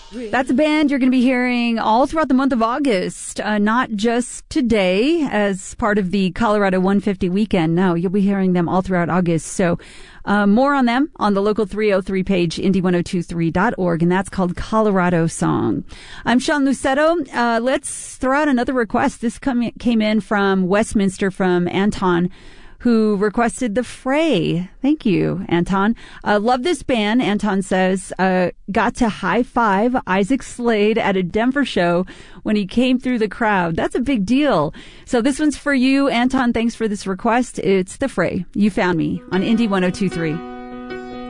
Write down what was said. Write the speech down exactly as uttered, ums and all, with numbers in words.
That's a band you're going to be hearing all throughout the month of August, uh, not just today as part of the Colorado one fifty weekend. No, you'll be hearing them all throughout August. So uh, more on them on the Local three oh three page, Indy ten twenty-three dot org, and that's called Colorado Song. I'm Sean Lucetto. Uh, let's throw out another request. This come, came in from Westminster from Anton, who requested The Fray. Thank you, Anton. Uh, love this band, Anton says. Uh, got to high-five Isaac Slade at a Denver show when he came through the crowd. That's a big deal. So this one's for you, Anton. Thanks for this request. It's The Fray. You found me on Indy ten twenty-three.